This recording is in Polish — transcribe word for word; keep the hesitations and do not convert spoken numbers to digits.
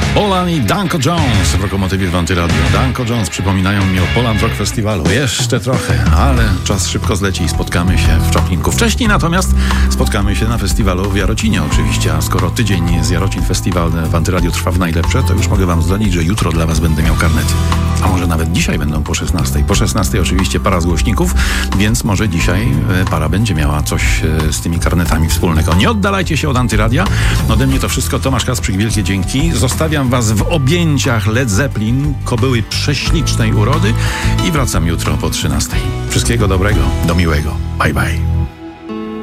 Polan i Danko Jones w Lokomotywie w Antyradio. Danko Jones przypominają mi o Poland Rock Festiwalu. Jeszcze trochę, ale czas szybko zleci i spotkamy się w Czoplinku. Wcześniej natomiast spotkamy się na festiwalu w Jarocinie oczywiście, a skoro tydzień z Jarocin Festiwal w Antyradiu trwa w najlepsze, to już mogę wam zdradzić, że jutro dla was będę miał karnety. A może nawet dzisiaj będą po szesnastej. Po szesnastej oczywiście para z głośników, więc może dzisiaj para będzie miała coś z tymi karnetami wspólnego. Nie oddalajcie się od Antyradia. Ode mnie to wszystko. Tomasz Kasprzyk, wielkie dzięki. Zostawiam was w objęciach Led Zeppelin, kobyły prześlicznej urody i wracam jutro po trzynastej. Wszystkiego dobrego, do miłego. Bye bye.